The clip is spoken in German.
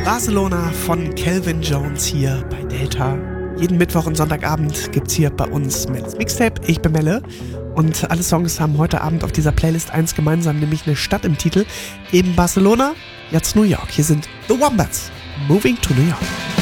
Barcelona von Calvin Jones hier bei Delta. Jeden Mittwoch und Sonntagabend gibt's hier bei uns Mel's Mixtape. Ich bin Melle und alle Songs haben heute Abend auf dieser Playlist eins gemeinsam, nämlich eine Stadt im Titel. Eben Barcelona, jetzt New York. Hier sind The Wombats, Moving to New York.